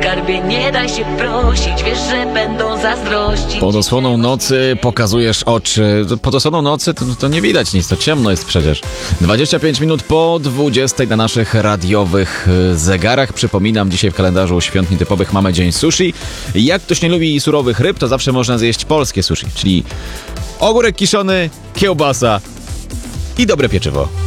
skarbie, nie daj się prosić, wiesz, że będą zazdrościć. Pod osłoną nocy pokazujesz oczy. Pod osłoną nocy to nie widać nic, to ciemno jest przecież. 25 minut po 20 na naszych radiowych zegarach. Przypominam, dzisiaj w kalendarzu świąt nietypowych mamy dzień sushi. Jak ktoś nie lubi surowych ryb, to zawsze można zjeść polskie sushi, czyli ogórek kiszony, kiełbasa i dobre pieczywo.